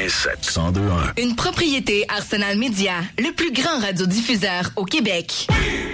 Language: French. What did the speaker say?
96.7, 102.1. Une propriété Arsenal Média, le plus grand radiodiffuseur au Québec.